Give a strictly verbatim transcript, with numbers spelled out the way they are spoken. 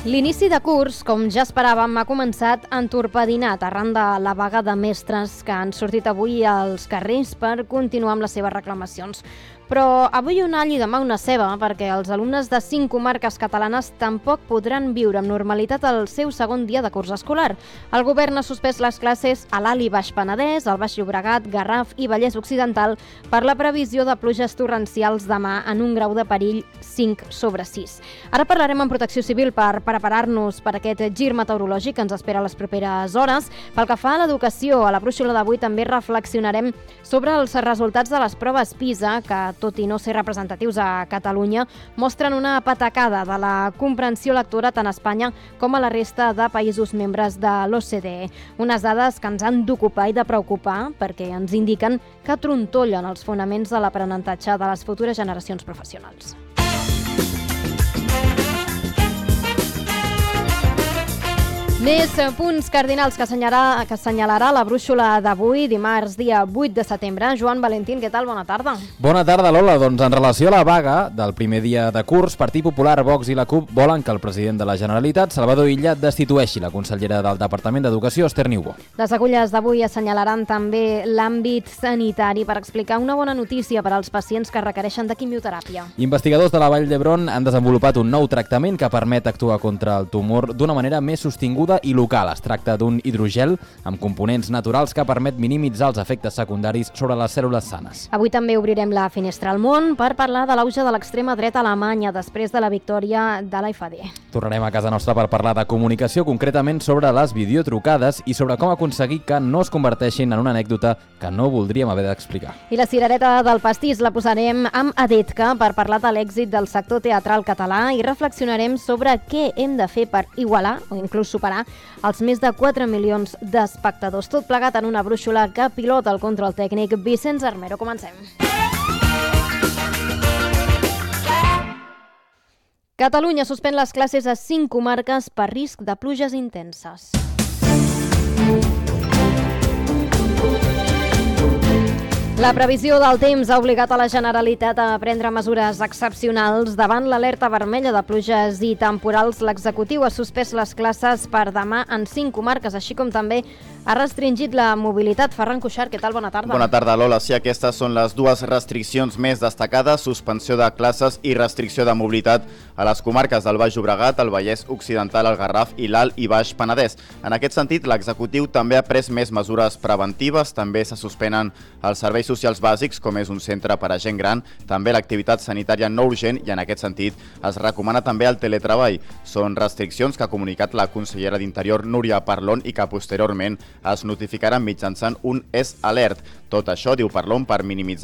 L'inici de curs, com ja esperàvem, ha començat entorpedinat arran de la vaga de mestres que han sortit avui als carrers per continuar amb les seves reclamacions. Però avui un all i demà una ceba, perquè els alumnes de cinc comarques catalanes tampoc podran viure amb normalitat el seu segon dia de curs escolar. El govern ha suspès les classes a l'Alt i Baix Penedès, al Baix Llobregat, Garraf i Vallès Occidental per la previsió de pluges torrencials demà en un grau de perill cinc sobre sis. Ara parlarem amb Protecció Civil per preparar-nos per aquest gir meteorològic que ens espera a les properes hores. Pel que fa a l'educació, a la brúixola d'avui també reflexionarem sobre els resultats de les proves PISA, que tot i no ser representatius a Catalunya, mostren una patacada de la comprensió lectora tant a Espanya com a la resta de països membres de l'O C D E. Unes dades que ens han d'ocupar i de preocupar perquè ens indiquen que trontollen els fonaments de l'aprenentatge de les futures generacions professionals. Més punts cardinals que assenyalarà, que assenyalarà la brúixola d'avui, dimarts, dia vuit de setembre. Joan Valentín, què tal? Bona tarda. Bona tarda, Lola. Doncs en relació a la vaga del primer dia de curs, Partit Popular, Vox i la CUP volen que el president de la Generalitat, Salvador Illa, destitueixi la consellera del Departament d'Educació, Esther Niubó. Les agulles d'avui assenyalaran també l'àmbit sanitari per explicar una bona notícia per als pacients que requereixen de quimioteràpia. Investigadors de la Vall d'Hebron han desenvolupat un nou tractament que permet actuar contra el tumor d'una manera més sostinguda i local. Es tracta d'un hidrogel amb components naturals que permet minimitzar els efectes secundaris sobre les cèl·lules sanes. Avui també obrirem la finestra al món per parlar de l'auge de l'extrema dreta a Alemanya després de la victòria de l'A F D. Tornarem a casa nostra per parlar de comunicació, concretament sobre les videotrucades i sobre com aconseguir que no es converteixin en una anècdota que no voldríem haver d'explicar. I la cirereta del pastís la posarem amb Adetka per parlar de l'èxit del sector teatral català i reflexionarem sobre què hem de fer per igualar o inclús superar els més de quatre milions d'espectadors. Tot plegat en una brúixola que pilota el control tècnic Vicenç Armero. Comencem. Catalunya suspèn les classes a cinc comarques per risc de pluges intenses. La previsió del temps ha obligat a la Generalitat a prendre mesures excepcionals. Davant l'alerta vermella de pluges i temporals, l'executiu ha suspès les classes per demà en cinc comarques, així com també ha restringit la mobilitat. Ferran Cuixart, què tal? Bona tarda. Bona tarda, Lola. Sí, aquestes són les dues restriccions més destacades, suspensió de classes i restricció de mobilitat a les comarques del Baix Llobregat, el Vallès Occidental, el Garraf i l'Alt i Baix Penedès. En aquest sentit, l'executiu també ha pres més mesures preventives, també se suspenen els serveis socials bàsics, com és un centre per a gent gran, també l'activitat sanitària no urgent i en aquest sentit es recomana també el teletreball. Són restriccions que ha comunicat la consellera d'Interior Núria Parlon i que posteriorment es notificaran mitjançant un S-Alert. Tot això, diu Parlon, per minimitzar